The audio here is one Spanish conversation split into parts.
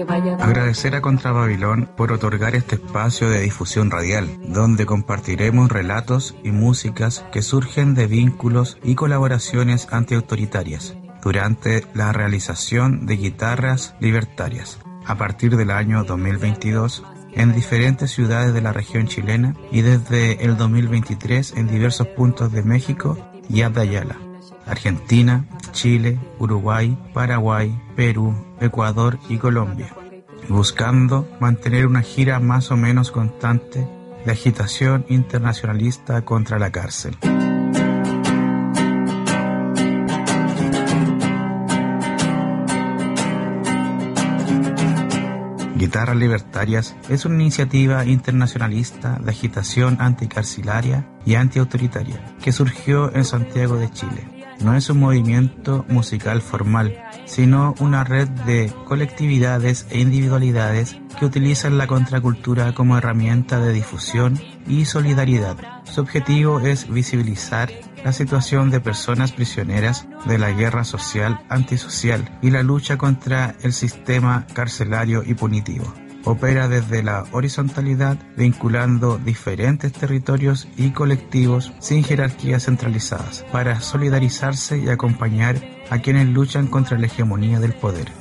Agradecer a Contra Babilón por otorgar este espacio de difusión radial, donde compartiremos relatos y músicas que surgen de vínculos y colaboraciones antiautoritarias durante la realización de guitarras libertarias a partir del año 2022 en diferentes ciudades de la región chilena y desde el 2023 en diversos puntos de México y Ayala, Argentina, Chile, Uruguay, Paraguay, Perú, Ecuador y Colombia, buscando mantener una gira más o menos constante de agitación internacionalista contra la cárcel. Guitarras Libertarias es una iniciativa internacionalista de agitación anticarcelaria y antiautoritaria que surgió en Santiago de Chile. No es un movimiento musical formal, sino una red de colectividades e individualidades que utilizan la contracultura como herramienta de difusión y solidaridad. Su objetivo es visibilizar la situación de personas prisioneras de la guerra social antisocial y la lucha contra el sistema carcelario y punitivo. Opera desde la horizontalidad, vinculando diferentes territorios y colectivos sin jerarquías centralizadas, para solidarizarse y acompañar a quienes luchan contra la hegemonía del poder.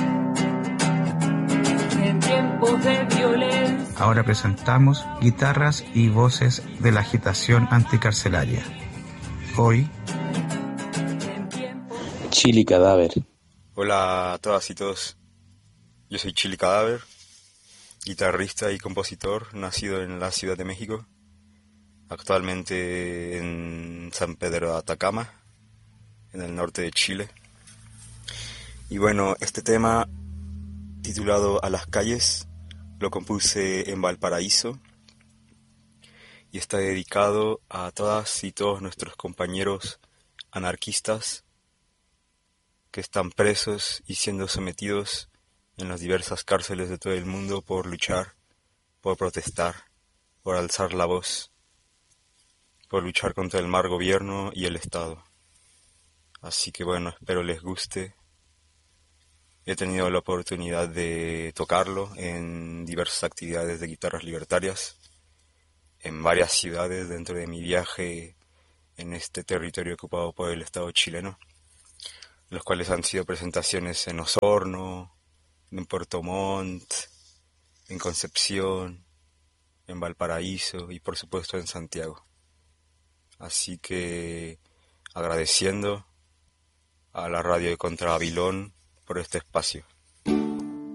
Ahora presentamos guitarras y voces de la agitación anticarcelaria. Hoy, Chili Cadáver. Hola a todas y todos. Yo soy Chili Cadáver, guitarrista y compositor, nacido en la Ciudad de México, actualmente en San Pedro de Atacama, en el norte de Chile. Y bueno, este tema, titulado A las calles, lo compuse en Valparaíso y está dedicado a todas y todos nuestros compañeros anarquistas que están presos y siendo sometidos en las diversas cárceles de todo el mundo por luchar, por protestar, por alzar la voz, por luchar contra el mal gobierno y el Estado. Así que bueno, espero les guste. He tenido la oportunidad de tocarlo en diversas actividades de guitarras libertarias, en varias ciudades dentro de mi viaje en este territorio ocupado por el Estado chileno, los cuales han sido presentaciones en Osorno, en Puerto Montt, en Concepción, en Valparaíso y por supuesto en Santiago. Así que agradeciendo a la radio de Contra Babilón por este espacio.